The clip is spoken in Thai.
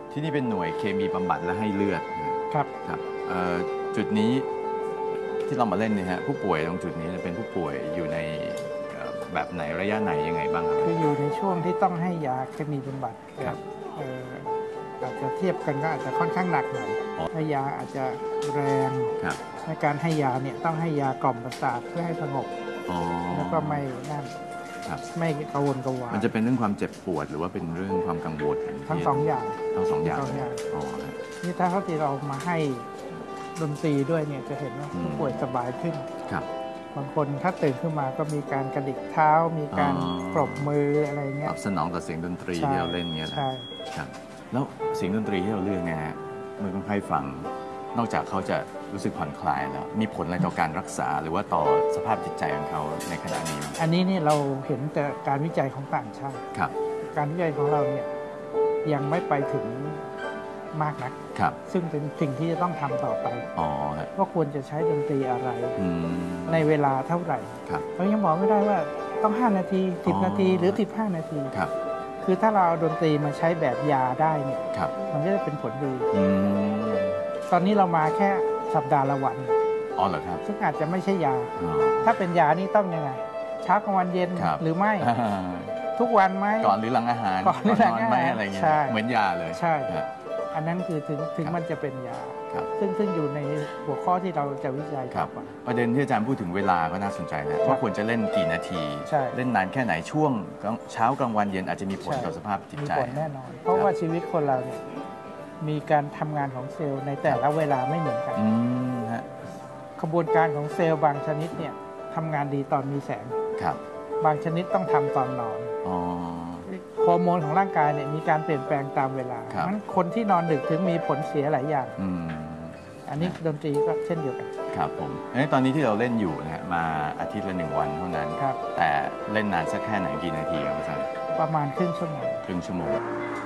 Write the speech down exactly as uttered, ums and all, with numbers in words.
ที่นี่เป็นหน่วยเคมีบำบัดและให้เลือดครับครับจุดนี้ที่เรามาเล่นเนี่ยฮะผู้ป่วยตรงจุดนี้เป็นผู้ป่วยอยู่ในแบบไหนระยะไหนยังไงบ้างครับคืออยู่ในช่วงที่ต้องให้ยาเคมีบำบัดครับอาจจะเทียบกันก็อาจจะค่อนข้างหนักหน่อยให้ยาอาจจะแรงในการให้ยาเนี่ยต้องให้ยากล่อมประสาทเพื่อให้สงบแล้วก็ไม่นั่นไม่กระวนกระวายมันจะเป็นเรื่องความเจ็บปวดหรือว่าเป็นเรื่องความกังวลทั้งสองอย่างทั้งสองอย่างนี่ถ้าเขาที่เรามาให้ดนตรีด้วยเนี่ยจะเห็นว่าผู้ป่วยสบายขึ้นบางคนถ้าตื่นขึ้นมาก็มีการกระดิกเท้ามีการปรบมืออะไรเงี้ยตอบสนองต่อเสียงดนตรีที่เราเล่นเงี้ยแหละครับแล้วเสียงดนตรีที่เราเลือกเนี่ยเมื่อคนไข้ฟังนอกจากเขาจะรู้สึกผ่อนคลายแล้วมีผลอะไรต่อการรักษาหรือว่าต่อสภาพจิตใจของเขาในขณะนี้อันนี้นี่เราเห็นแต่การวิจัยของต่างชาติครับการวิจัยของเราเนี่ยยังไม่ไปถึงมากนักซึ่งเป็นสิ่งที่จะต้องทำต่อไปว่าควรจะใช้ดนตรีอะไรในเวลาเท่าไหร่เรายังบอกไม่ได้ว่าต้องห้านาทีสิบนาทีหรือสิบห้านาทีคือถ้าเราเอาดนตรีมาใช้แบบยาได้เนี่ยมันจะเป็นผลดีตอนนี้เรามาแค่สัปดาห์ละวันอ๋อเหรอครับซึ่งอาจจะไม่ใช่ยาถ้าเป็นยานี่ต้องยังไงเช้ากลางวันเย็นหรือไม่ทุกวันไหมก่อนหรือหลังอาหารก่อนหรือหลังอาหารอะไรเงี้ยเหมือนยาเลยใช่อันนั้นคือถึงถึงมันจะเป็นยาซึ่งซึ่งอยู่ในหัวข้อที่เราจะวิจัยครับประเด็นที่อาจารย์พูดถึงเวลาก็น่าสนใจนะว่าควรจะเล่นกี่นาทีเล่นนานแค่ไหนช่วงเช้ากลางวันเย็นอาจจะมีผลต่อสภาพจิตใจมีผลแน่นอนเพราะว่าชีวิตคนเราเนี่ยมีการทำงานของเซลล์ในแต่ละเวลาไม่เหมือนกันกระบวนการของเซลล์บางชนิดเนี่ยทำงานดีตอนมีแสงบางชนิดต้องทำตอนนอนฮอร์โมนของร่างกายเนี่ยมีการเปลี่ยนแปลงตามเวลางั้นคนที่นอนดึกถึงมีผลเสียหลายอย่างอันนี้ดนตรีก็เช่นเดียวกันครับผมตอนนี้ที่เราเล่นอยู่นะฮะมาอาทิตย์ละหนึ่งวันเท่านั้นแต่เล่นนานสักแค่ไหนกี่นาทีครับอาจารย์ประมาณครึ่งชั่วโมงครึ่งชั่วโมง